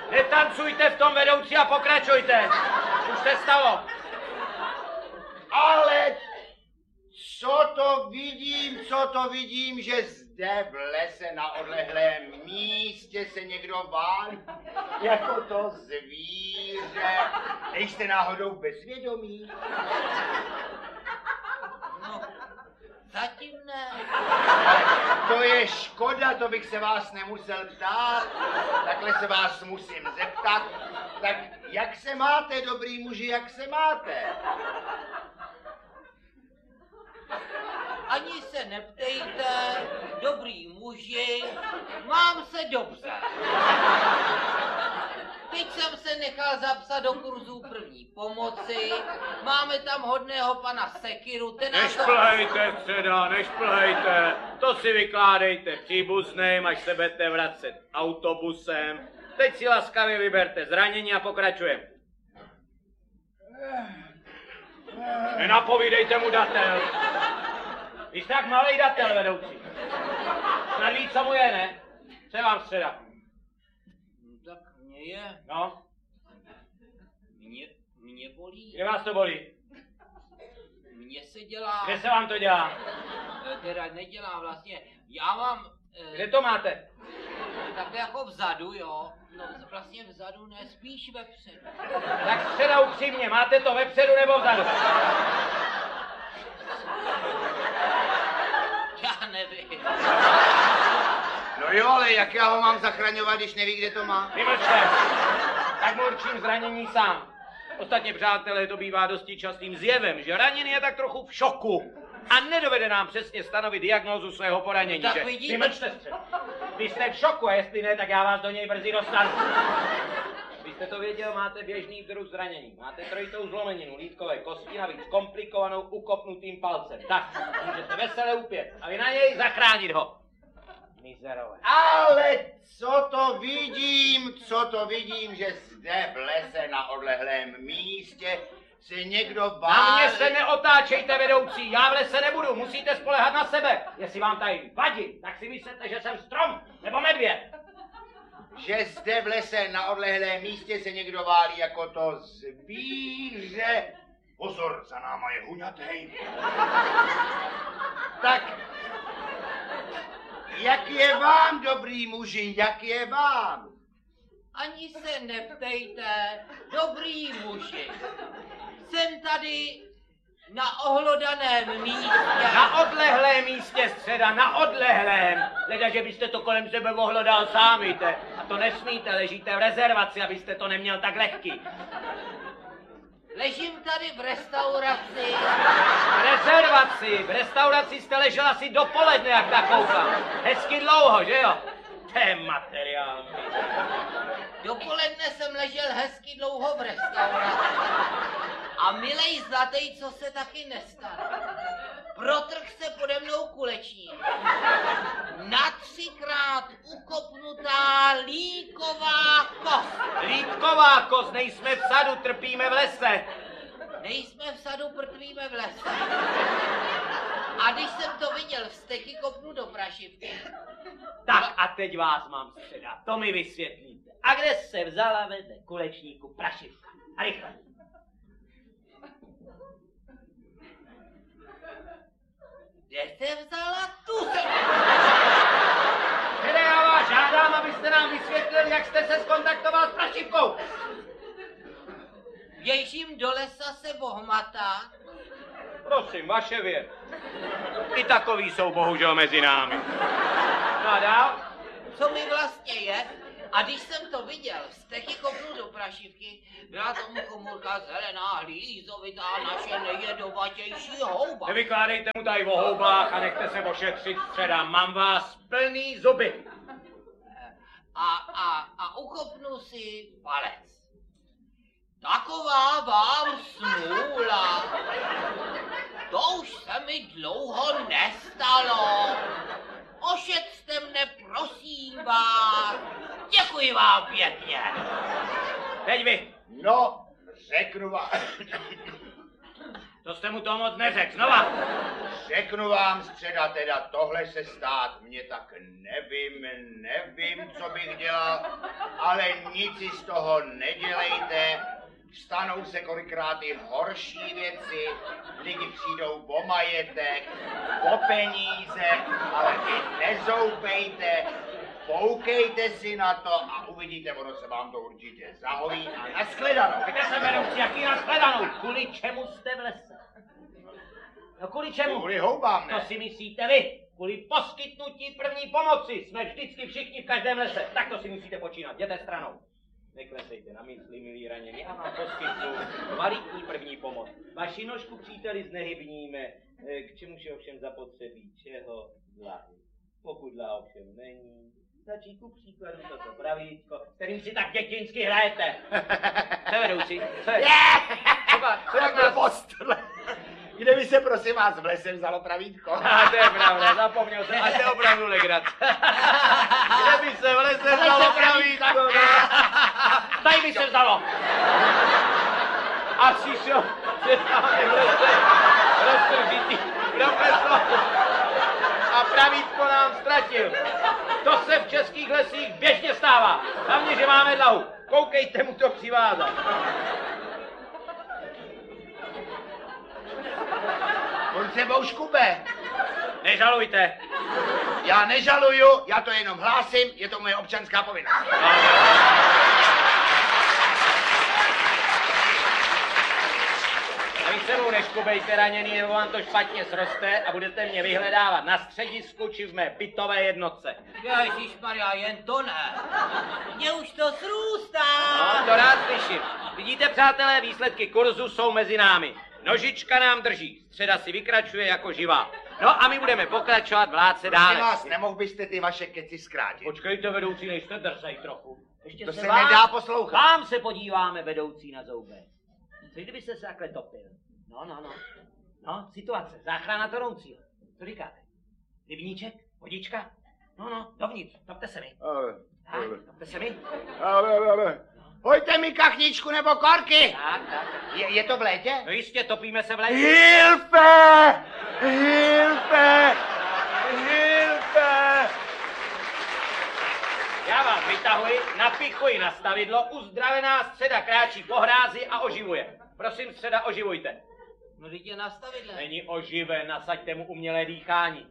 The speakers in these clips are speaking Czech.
Netancujte v tom, vedoucí, a pokračujte. Už se stalo. Ale co to vidím, že zde v lese na odlehlém místě se někdo válí jako to zvíře. Nejste náhodou bezvědomí? No, zatím ne. To je škoda, to bych se vás nemusel ptát. Takhle se vás musím zeptat. Tak jak se máte, dobrý muži, jak se máte? Ani se neptejte, dobrý muži, mám se dobře. Teď jsem se nechal zapsat do kurzů první pomoci, máme tam hodného pana Sekiru, ten nás... Nešplhejte, středa, nešplhejte. To si vykládejte příbuzným, až se budete vracet autobusem. Teď si laskavě vyberte zranění a pokračujeme. Nenapovídejte mu datel. Vy jste tak malej datel, vedoucí. Snad ví, co mu je, ne? Co je vám středa? Tak mě je... No? Mě bolí. Kde vás to bolí? Mně se dělá... Kde se vám to dělá? Teda nedělá vlastně. Já mám... Kde to máte? Tak jako vzadu, jo. No vlastně vzadu, ne, spíš vepředu. Tak středa upřímně, máte to vepředu nebo vzadu? Já nevím. No jo, ale jak já ho mám zachraňovat, když neví, kde to má? Vymlčte. Tak mu určím zranění sám. Ostatně, přátelé, to bývá dosti častým zjevem, že raněný je tak trochu v šoku a nedovede nám přesně stanovit diagnózu svého poranění. Tak že... vidíte... Vymlčte se. Vy jste v šoku a jestli ne, tak já vás do něj brzy dostanu. Vy jste to věděl, máte běžný druh zranění. Máte trojitou zlomeninu lítkové kosti, navíc komplikovanou ukopnutým palcem. Tak, můžete vesele upět a vy na něj zachránit ho. Mizerové. Ale co to vidím, že zde v lese na odlehlém místě se někdo válí. Na mě se neotáčejte, vedoucí, já v lese nebudu, musíte spoléhat na sebe. Jestli vám tady vadí, tak si myslíte, že jsem strom nebo medvěd. Že zde v lese na odlehlém místě se někdo válí jako to zvíře. Pozor, za náma je huňatej. Tak, jak je vám, dobrý muži, jak je vám? Ani se neptejte, dobrý muži. Jsem tady na ohlodaném místě. Na odlehlém místě, středa, na odlehlém. Leda, že byste to kolem sebe ohlodal sám, víte. A to nesmíte, ležíte v rezervaci, abyste to neměl tak lehký. Ležím tady v restauraci. V restauraci jste ležel asi dopoledne, jak tak koukám. Hezky dlouho, že jo? To je materiál. Dopoledne jsem ležel hezky dlouho v restauraci. A milej zlatej, co se taky nestane. Protrh se pode mnou kulečník. Na 3krát ukopnutá líková kost. Lítková kost, nejsme v sadu, trpíme v lese. Nejsme v sadu, prtvíme v lese. A když jsem to viděl, vzteky kopnu do prašivky. Tak a teď vás mám středa, to mi vysvětlíte. A kde se vzala vedle kulečníku prašivka? A rychle. Kde se vzala tu? Kde já vás žádám, abyste nám vysvětlili, jak jste se skontaktoval s prašivkou. Běžím do lesa se bohmatá. Prosím, vaše věc. I takový jsou bohužel mezi námi. No a dál? Co mi vlastně je? A když jsem to viděl, vzteky kopnu do prašivky, byla tomu komůrka zelená, hlízovitá, naše nejjedovatější houba. Nevykládejte mu tady o houbách a nechte se ošetřit, středa. Mám vás plný zuby. A uchopnu si palec. Taková vám smůla. To už se mi dlouho nestalo. Ošetřte mne, prosím vás. Děkuji vám pěkně. Teď vy. No, řeknu vám. To jste mu to moc neřekl, znova. Řeknu vám, středa, teda tohle se stát mě, tak nevím, co bych dělal. ale nic si z toho nedělejte. Stanou se kolikrát i horší věci, lidi přijdou o majetek, o peníze, ale vy nezoupejte, poukejte si na to a uvidíte, ono se vám to určitě zahojí a nashledanou. Kde se vedoucí, jaký nashledanou? Kvůli čemu jste v lese? No kvůli čemu? Kvůli houbám, ne? To si myslíte vy? Kvůli poskytnutí první pomoci. Jsme vždycky všichni v každém lese. Tak to si musíte počínat. Jděte stranou. Neklesejte na mysli, milí ranění. Já vám poskytnu kvalitní první pomoc. Vaši nožku, příteli, znehybníme. K čemu je ovšem zapotřebí? Čeho? Dlahy. Pokud dlá ovšem není, stačí ku příkladu toto pravíčko, s kterým si tak dětinsky hrajete. Co vedoucí? Co je? To jak na postele. Kde by se, prosím vás, v lese vzalo pravítko? To je pravda, zapomněl jsem, a to je opravdu legrace. Kde by se v lese vzalo pravítko? Tady by se vzalo. A přišel se tam v lese roztržitý profesor a pravítko nám ztratil. To se v českých lesích běžně stává. Hlavně, že máme dlahu. Koukejte mu to přivázat. On sebou škube. Nežalujte. Já nežaluju, já to jenom hlásím, je to moje občanská povinnost. A vy sebou neškubejte, raněný, nebo vám to špatně sroste a budete mě vyhledávat na středisku či v mé bytové jednotce. Ježišmarja, jen to ne. Mně už to srůstá. No, to rád slyším. Vidíte, přátelé, výsledky kurzu jsou mezi námi. Nožička nám drží, středa si vykračuje jako živá. No a my budeme pokračovat v ládce dále. Prosím vás, nemohl byste ty vaše keci zkrátit? Počkejte, vedoucí, nejste drzej trochu. Ještě To se nedá poslouchat. Vám se podíváme, vedoucí, na zoubek. Co kdybyste se takhle topil? No, situace, záchrana tonoucího. Co říkáte? Rybníček? Vodička? No, dovnitř, topte se mi. Topte se mi. Hojte mi kachničku nebo korky. Tak. Je to v létě? No jistě, topíme se v létě. Hilfe! Hilfe! Hilfe! Já vás vytahuji, napichuji na stavidlo, uzdravená středa kráčí po hrázi a oživuje. Prosím, středa, oživujte. No, teď je nastavidle. Není oživen, nasaďte mu umělé dýchání.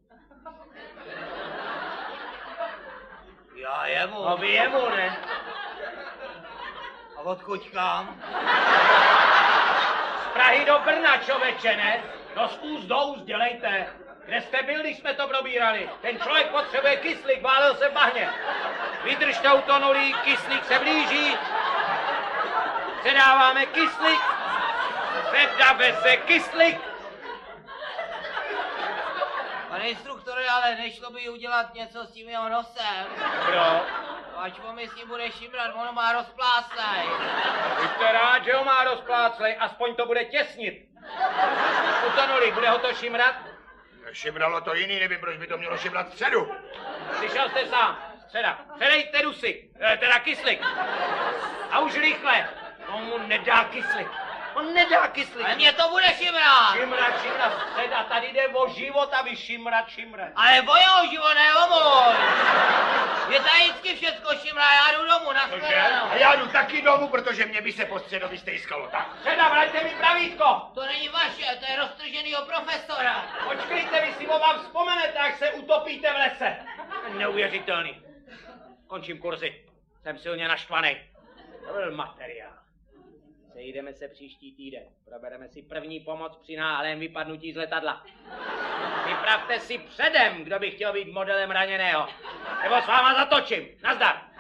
Já jemu. No vy jemu, ne? A odkud kam? Z Prahy do Brna, čověče, ne? No z úst do úst, dělejte. Kde jste byl, když jsme to probírali? Ten člověk potřebuje kyslík, válel se v bahně. Vydržte utonulý, kyslík se blíží. Předáváme kyslík. Předáme se kyslík. Pane instruktore, ale nešlo by udělat něco s tím jeho nosem. Pro? Ať on mi s ním bude šimrat, ono má rozpláslej. Buďte rád, že ho má rozpláclej, aspoň to bude těsnit. Utonulý, bude ho to šimrat? Šimralo to jiný, nevím, proč by to mělo šimrat středu. Slyšel jste sám. Středa. Předejte dusy. Teda kyslík. A už rychle. On mu nedá kyslík. On nedá kyslík. Ale mě to bude šimrat. Šimrat, středa. Tady jde o život a vy šimrat. Ale o jeho život, ne o můj. Je tady vždycky všecko šimrá, já jdu domů, nashledanou. A já jdu taky domů, protože mě by se po středovi stejskalo. Tak. Středa, vraťte mi pravítko. To není vaše, to je roztrženýho profesora. Počkejte, vy si oba vzpomenete, jak se utopíte v lese. Neuvěřitelný. Končím kurzy. Jsem silně naštvaný. To byl materiál. Sejdeme se příští týden. Probereme si první pomoc při náhlém vypadnutí z letadla. Vypravte si předem, kdo by chtěl být modelem raněného. Nebo s váma zatočím. Nazdar.